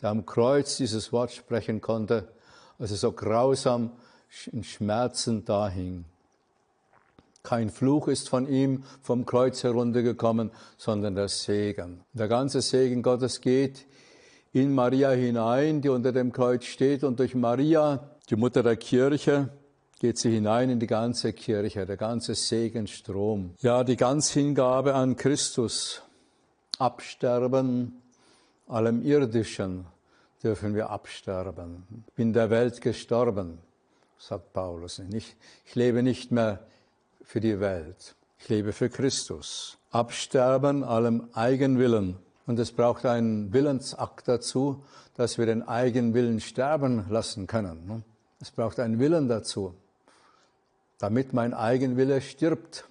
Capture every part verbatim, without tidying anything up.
der am Kreuz dieses Wort sprechen konnte, als er so grausam in Schmerzen dahing. Kein Fluch ist von ihm vom Kreuz heruntergekommen, sondern der Segen. Der ganze Segen Gottes geht in Maria hinein, die unter dem Kreuz steht, und durch Maria, die Mutter der Kirche, geht sie hinein in die ganze Kirche, der ganze Segenstrom. Ja, die Ganzhingabe an Christus, absterben, allem Irdischen dürfen wir absterben. Ich bin der Welt gestorben, sagt Paulus. Ich, ich lebe nicht mehr für die Welt, ich lebe für Christus. Absterben, allem Eigenwillen. Und es braucht einen Willensakt dazu, dass wir den Eigenwillen sterben lassen können. Es braucht einen Willen dazu, damit mein Eigenwille stirbt.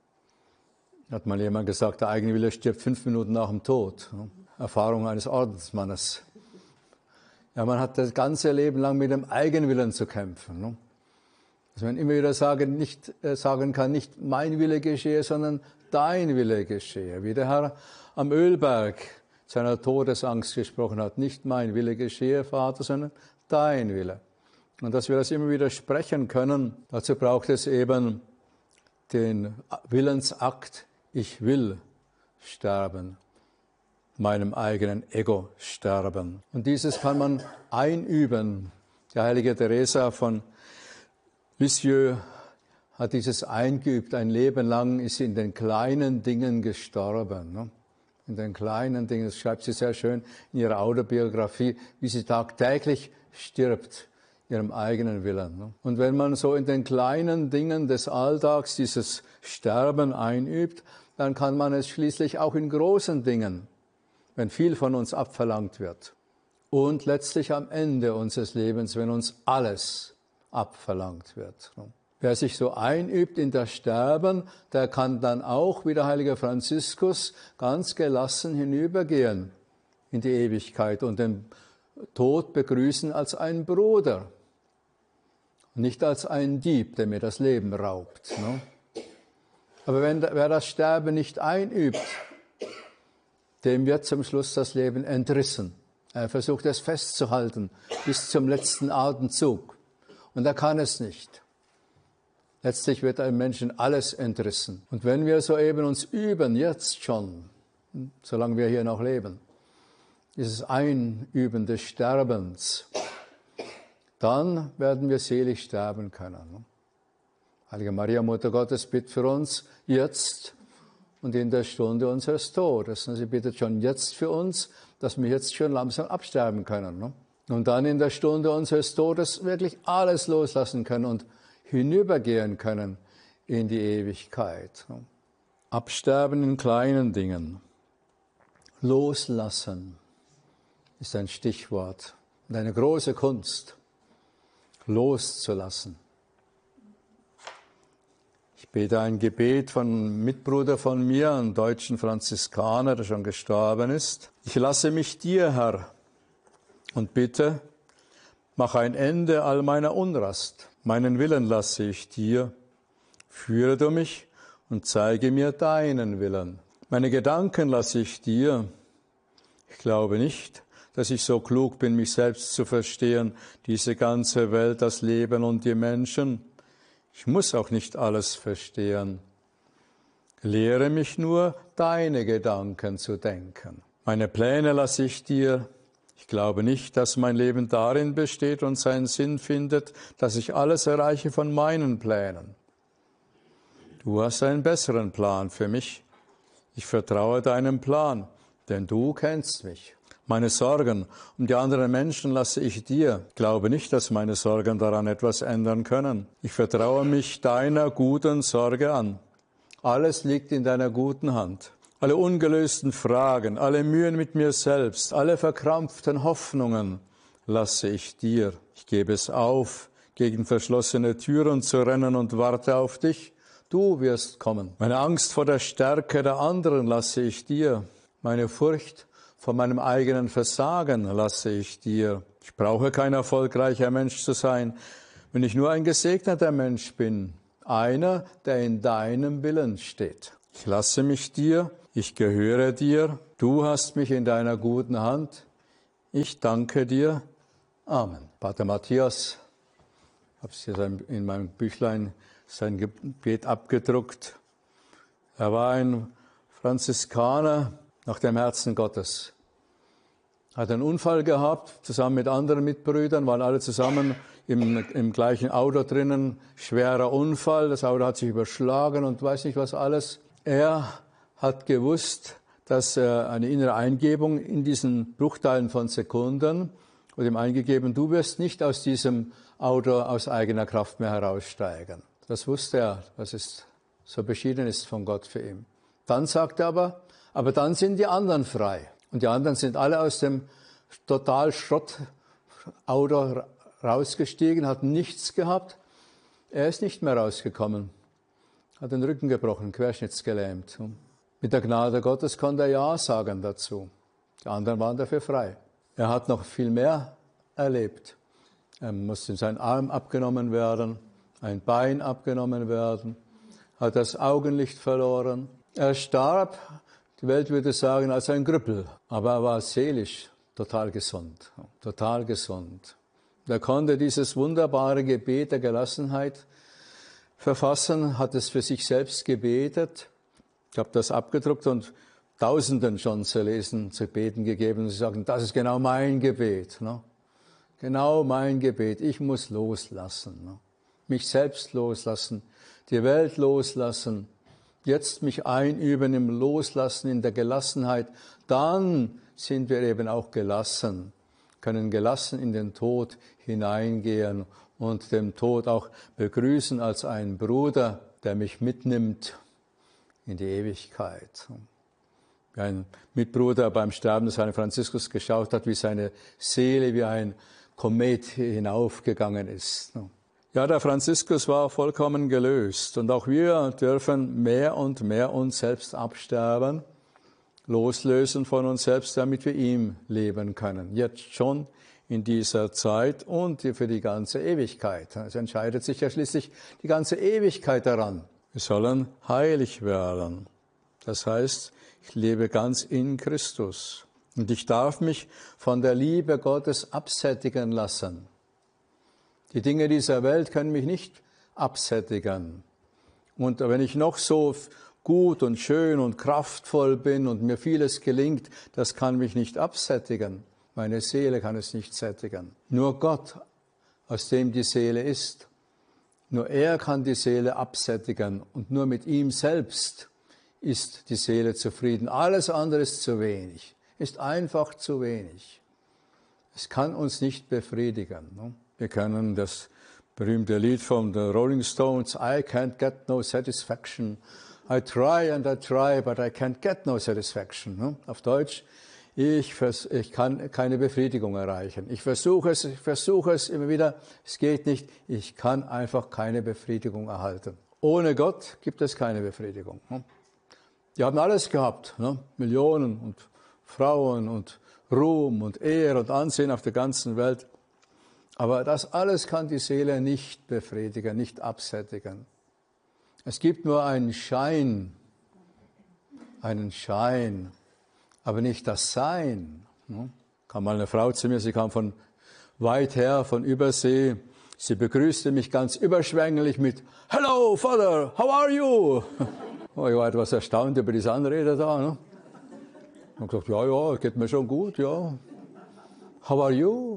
Hat mal jemand gesagt, der Eigenwille stirbt fünf Minuten nach dem Tod. Erfahrung eines Ordensmannes. Ja, man hat das ganze Leben lang mit dem Eigenwillen zu kämpfen. Dass man immer wieder sagen, nicht, äh, sagen kann, nicht mein Wille geschehe, sondern dein Wille geschehe. Wie der Herr am Ölberg seiner Todesangst gesprochen hat. Nicht mein Wille geschehe, Vater, sondern dein Wille. Und dass wir das immer wieder sprechen können, dazu braucht es eben den Willensakt, ich will sterben, meinem eigenen Ego sterben. Und dieses kann man einüben. Der heilige Teresa von Lisieux hat dieses eingeübt. Ein Leben lang ist sie in den kleinen Dingen gestorben. Ne? In den kleinen Dingen, das schreibt sie sehr schön in ihrer Autobiografie, wie sie tagtäglich stirbt, ihrem eigenen Willen. Ne? Und wenn man so in den kleinen Dingen des Alltags dieses Sterben einübt, dann kann man es schließlich auch in großen Dingen, wenn viel von uns abverlangt wird. Und letztlich am Ende unseres Lebens, wenn uns alles abverlangt wird. Wer sich so einübt in das Sterben, der kann dann auch, wie der heilige Franziskus, ganz gelassen hinübergehen in die Ewigkeit und den Tod begrüßen als einen Bruder, nicht als einen Dieb, der mir das Leben raubt. Ne? Aber wenn, wer das Sterben nicht einübt, dem wird zum Schluss das Leben entrissen. Er versucht es festzuhalten bis zum letzten Atemzug. Und er kann es nicht. Letztlich wird einem Menschen alles entrissen. Und wenn wir so eben uns üben, jetzt schon, solange wir hier noch leben, dieses Einüben des Sterbens, dann werden wir selig sterben können. Heilige Maria, Mutter Gottes, bitt für uns jetzt und in der Stunde unseres Todes. Sie bittet schon jetzt für uns, dass wir jetzt schon langsam absterben können. Und dann in der Stunde unseres Todes wirklich alles loslassen können und hinübergehen können in die Ewigkeit. Absterben in kleinen Dingen. Loslassen ist ein Stichwort und eine große Kunst, loszulassen. Ich bete ein Gebet von einem Mitbruder von mir, einem deutschen Franziskaner, der schon gestorben ist. Ich lasse mich dir, Herr, und bitte, mach ein Ende all meiner Unrast. Meinen Willen lasse ich dir. Führe du mich und zeige mir deinen Willen. Meine Gedanken lasse ich dir. Ich glaube nicht, dass ich so klug bin, mich selbst zu verstehen, diese ganze Welt, das Leben und die Menschen. Ich muss auch nicht alles verstehen. Lehre mich nur, deine Gedanken zu denken. Meine Pläne lasse ich dir. Ich glaube nicht, dass mein Leben darin besteht und seinen Sinn findet, dass ich alles erreiche von meinen Plänen. Du hast einen besseren Plan für mich. Ich vertraue deinem Plan, denn du kennst mich. Meine Sorgen um die anderen Menschen lasse ich dir. Ich glaube nicht, dass meine Sorgen daran etwas ändern können. Ich vertraue mich deiner guten Sorge an. Alles liegt in deiner guten Hand. Alle ungelösten Fragen, alle Mühen mit mir selbst, alle verkrampften Hoffnungen lasse ich dir. Ich gebe es auf, gegen verschlossene Türen zu rennen und warte auf dich. Du wirst kommen. Meine Angst vor der Stärke der anderen lasse ich dir. Meine Furcht vor meinem eigenen Versagen lasse ich dir. Ich brauche kein erfolgreicher Mensch zu sein, wenn ich nur ein gesegneter Mensch bin. Einer, der in deinem Willen steht. Ich lasse mich dir. Ich gehöre dir, du hast mich in deiner guten Hand, Ich danke dir. Amen. Pater Matthias, ich habe es hier in meinem Büchlein sein Gebet abgedruckt. Er war ein Franziskaner nach dem Herzen Gottes. Hat einen Unfall gehabt, zusammen mit anderen Mitbrüdern, waren alle zusammen im, im gleichen Auto drinnen. Schwerer Unfall, das Auto hat sich überschlagen und weiß nicht was alles. Er hat gewusst, dass er eine innere Eingebung in diesen Bruchteilen von Sekunden und ihm eingegeben, du wirst nicht aus diesem Auto aus eigener Kraft mehr heraussteigen. Das wusste er, dass es so beschieden ist von Gott für ihn. Dann sagt er aber, aber dann sind die anderen frei. Und die anderen sind alle aus dem total Schrottauto rausgestiegen, hatten nichts gehabt. Er ist nicht mehr rausgekommen, hat den Rücken gebrochen, querschnittsgelähmt. Mit der Gnade Gottes konnte er Ja sagen dazu. Die anderen waren dafür frei. Er hat noch viel mehr erlebt. Er musste sein Arm abgenommen werden, ein Bein abgenommen werden, hat das Augenlicht verloren. Er starb, die Welt würde sagen, als ein Krüppel, aber er war seelisch total gesund, total gesund. Er konnte dieses wunderbare Gebet der Gelassenheit verfassen, hat es für sich selbst gebetet. Ich habe das abgedruckt und Tausenden schon zu lesen, zu beten gegeben. Und sie sagen, das ist genau mein Gebet. Ne? Genau mein Gebet. Ich muss loslassen. Ne? Mich selbst loslassen, die Welt loslassen. Jetzt mich einüben im Loslassen, in der Gelassenheit. Dann sind wir eben auch gelassen, können gelassen in den Tod hineingehen und den Tod auch begrüßen als einen Bruder, der mich mitnimmt in die Ewigkeit. Wie ein Mitbruder beim Sterben des heiligen Franziskus geschaut hat, wie seine Seele wie ein Komet hinaufgegangen ist. Ja, der Franziskus war vollkommen gelöst und auch wir dürfen mehr und mehr uns selbst absterben, loslösen von uns selbst, damit wir ihm leben können. Jetzt schon in dieser Zeit und für die ganze Ewigkeit. Es entscheidet sich ja schließlich die ganze Ewigkeit daran. Wir sollen heilig werden. Das heißt, ich lebe ganz in Christus. Und ich darf mich von der Liebe Gottes absättigen lassen. Die Dinge dieser Welt können mich nicht absättigen. Und wenn ich noch so gut und schön und kraftvoll bin und mir vieles gelingt, das kann mich nicht absättigen. Meine Seele kann es nicht sättigen. Nur Gott, aus dem die Seele ist, nur er kann die Seele absättigen und nur mit ihm selbst ist die Seele zufrieden. Alles andere ist zu wenig, ist einfach zu wenig. Es kann uns nicht befriedigen. Wir kennen das berühmte Lied von den Rolling Stones, I can't get no satisfaction. I try and I try, but I can't get no satisfaction. Auf Deutsch, ich, ich kann keine Befriedigung erreichen. Ich versuche es, ich versuche es immer wieder, es geht nicht. Ich kann einfach keine Befriedigung erhalten. Ohne Gott gibt es keine Befriedigung. Die haben alles gehabt, ne? Millionen und Frauen und Ruhm und Ehre und Ansehen auf der ganzen Welt. Aber das alles kann die Seele nicht befriedigen, nicht absättigen. Es gibt nur einen Schein, einen Schein, aber nicht das Sein. Ne? Kam mal eine Frau zu mir, sie kam von weit her, von Übersee. Sie begrüßte mich ganz überschwänglich mit Hello, Father, how are you? Oh, ich war etwas erstaunt über diese Anrede da. Ne? Ich habe gesagt, ja, ja, geht mir schon gut, ja. How are you?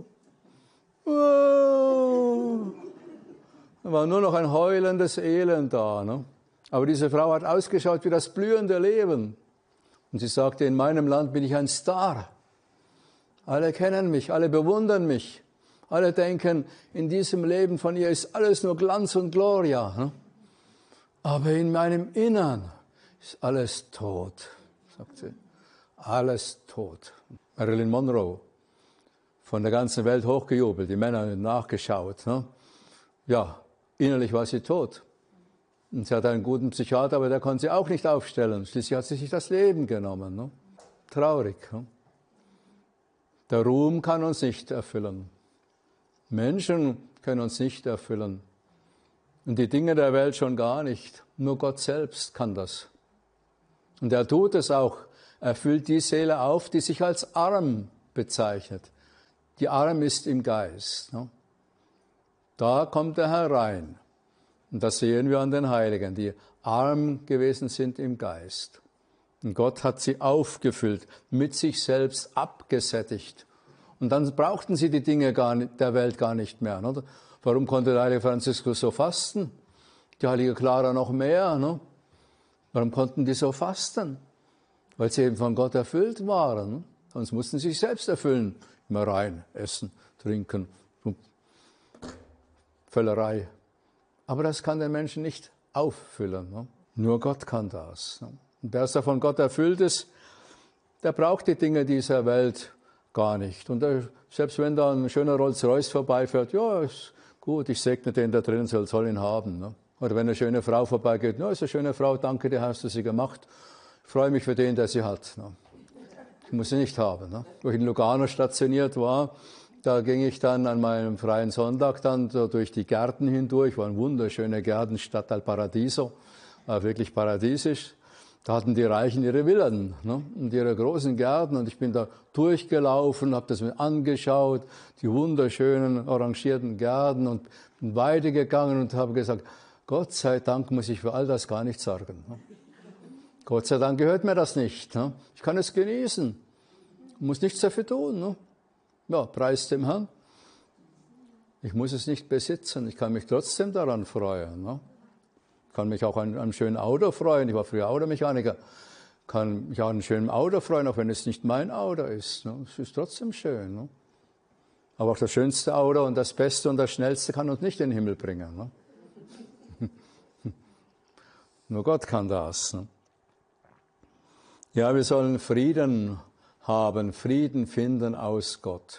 Oh. Da war nur noch ein heulendes Elend da. Ne? Aber diese Frau hat ausgeschaut wie das blühende Leben. Und sie sagte, in meinem Land bin ich ein Star. Alle kennen mich, alle bewundern mich. Alle denken, in diesem Leben von ihr ist alles nur Glanz und Gloria. Ne? Aber in meinem Innern ist alles tot, sagt sie. Alles tot. Marilyn Monroe, von der ganzen Welt hochgejubelt, die Männer haben nachgeschaut. Ne? Ja, innerlich war sie tot. Und sie hatte einen guten Psychiater, aber der konnte sie auch nicht aufstellen. Schließlich hat sie sich das Leben genommen. Ne? Traurig. Ne? Der Ruhm kann uns nicht erfüllen. Menschen können uns nicht erfüllen. Und die Dinge der Welt schon gar nicht. Nur Gott selbst kann das. Und er tut es auch. Er füllt die Seele auf, die sich als arm bezeichnet. die arm ist im Geist. Ne? Da kommt er herein. Und das sehen wir an den Heiligen, die arm gewesen sind im Geist. Und Gott hat sie aufgefüllt, mit sich selbst abgesättigt. Und dann brauchten sie die Dinge gar nicht, der Welt gar nicht mehr. Oder? Warum konnte der heilige Franziskus so fasten? Die heilige Clara noch mehr. Ne? Warum konnten die so fasten? Weil sie eben von Gott erfüllt waren. Ne? Sonst mussten sie sich selbst erfüllen. Immer rein, essen, trinken, Völlerei. Aber das kann den Menschen nicht auffüllen. Ne? Nur Gott kann das. Ne? Und wer so von Gott erfüllt ist, der braucht die Dinge dieser Welt gar nicht. Und der, selbst wenn da ein schöner Rolls-Royce vorbeifährt, ja, ist gut, ich segne den, der drin soll, soll ihn haben. Ne? Oder wenn eine schöne Frau vorbeigeht, ja, ist eine schöne Frau, danke dir, hast du sie gemacht. Ich freue mich für den, der sie hat. Ne? Ich muss sie nicht haben. Ne? Wo ich in Lugano stationiert war, da ging ich dann an meinem freien Sonntag dann so durch die Gärten hindurch, waren wunderschöne Gärten, Stadtteil Paradiso, war wirklich paradiesisch. Da hatten die Reichen ihre Villen, ne? Und ihre großen Gärten. Und ich bin da durchgelaufen, habe das mir angeschaut, die wunderschönen, arrangierten Gärten und bin weitergegangen und habe gesagt, Gott sei Dank muss ich für all das gar nichts sorgen. Ne? Gott sei Dank gehört mir das nicht. Ne? Ich kann es genießen, muss nichts dafür tun. Ne? Ja, preis dem Herrn. Ich muss es nicht besitzen, ich kann mich trotzdem daran freuen. Ne? Ich kann mich auch an einem schönen Auto freuen. Ich war früher Automechaniker. Kann mich auch an einem schönen Auto freuen, auch wenn es nicht mein Auto ist. Ne? Es ist trotzdem schön. Ne? Aber auch das schönste Auto und das Beste und das Schnellste kann uns nicht in den Himmel bringen. Ne? Nur Gott kann das. Ne? Ja, wir sollen Frieden haben, Frieden finden aus Gott.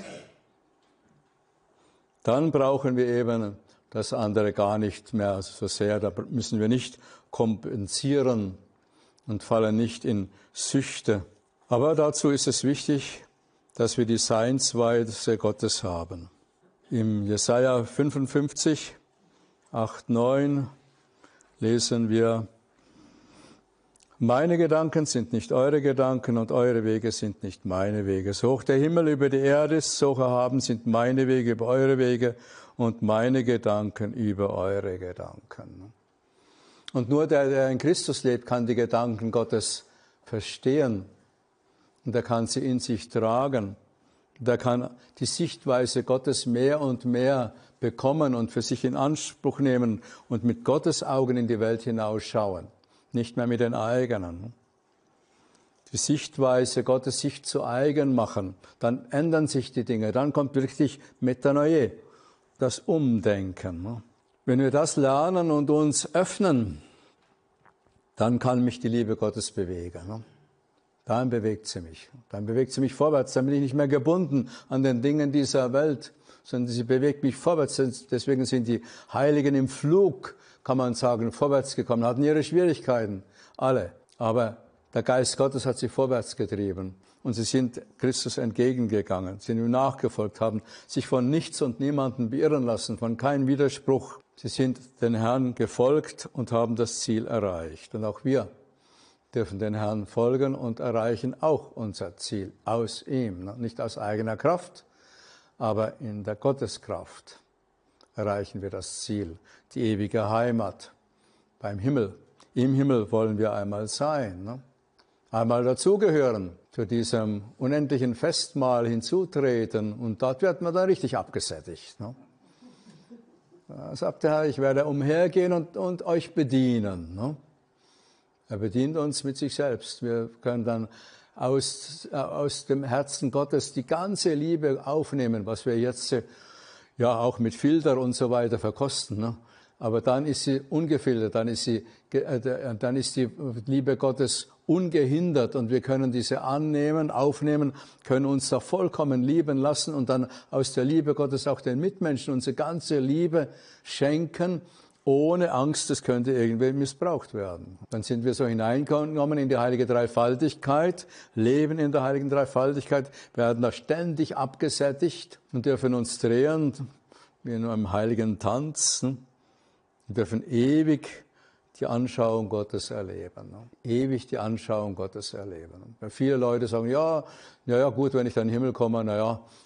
Dann brauchen wir eben das andere gar nicht mehr so sehr. Da müssen wir nicht kompensieren und fallen nicht in Süchte. Aber dazu ist es wichtig, dass wir die Seinsweise Gottes haben. Im Jesaja fünfundfünfzig, acht, neun lesen wir, meine Gedanken sind nicht eure Gedanken und eure Wege sind nicht meine Wege. So hoch der Himmel über die Erde ist, so erhaben sind meine Wege über eure Wege und meine Gedanken über eure Gedanken. Und nur der, der in Christus lebt, kann die Gedanken Gottes verstehen. Und er kann sie in sich tragen. Und er kann die Sichtweise Gottes mehr und mehr bekommen und für sich in Anspruch nehmen und mit Gottes Augen in die Welt hinausschauen. Nicht mehr mit den eigenen. Die Sichtweise Gottes sich zu eigen machen, dann ändern sich die Dinge, dann kommt richtig Metanoia, das Umdenken. Wenn wir das lernen und uns öffnen, dann kann mich die Liebe Gottes bewegen. Dann bewegt sie mich. Dann bewegt sie mich vorwärts. Dann bin ich nicht mehr gebunden an den Dingen dieser Welt, sondern sie bewegt mich vorwärts. Deswegen sind die Heiligen im Flug, kann man sagen, vorwärts gekommen, hatten ihre Schwierigkeiten, alle. Aber der Geist Gottes hat sie vorwärts getrieben. Und sie sind Christus entgegengegangen, sind ihm nachgefolgt, haben sich von nichts und niemandem beirren lassen, von keinem Widerspruch. Sie sind den Herrn gefolgt und haben das Ziel erreicht. Und auch wir dürfen den Herrn folgen und erreichen auch unser Ziel aus ihm. Nicht aus eigener Kraft, aber in der Gotteskraft erreichen wir das Ziel, die ewige Heimat beim Himmel. Im Himmel wollen wir einmal sein, ne? Einmal dazugehören, zu diesem unendlichen Festmahl hinzutreten und dort wird man dann richtig abgesättigt. Ne? Da sagt der Herr, ich werde umhergehen und, und euch bedienen. Ne? Er bedient uns mit sich selbst. Wir können dann aus, aus dem Herzen Gottes die ganze Liebe aufnehmen, was wir jetzt ja auch mit Filter und so weiter verkosten. Ne? Aber dann ist sie ungefiltert, dann ist, sie, dann ist die Liebe Gottes ungehindert und wir können diese annehmen, aufnehmen, können uns da vollkommen lieben lassen und dann aus der Liebe Gottes auch den Mitmenschen unsere ganze Liebe schenken, ohne Angst, es könnte irgendwie missbraucht werden. Dann sind wir so hineingekommen in die heilige Dreifaltigkeit, leben in der heiligen Dreifaltigkeit, werden da ständig abgesättigt und dürfen uns drehen, wie in einem heiligen Tanz. Wir dürfen ewig die Anschauung Gottes erleben. Ne? Ewig die Anschauung Gottes erleben. Weil viele Leute sagen, ja, ja, ja, gut, wenn ich dann in den Himmel komme, na ja,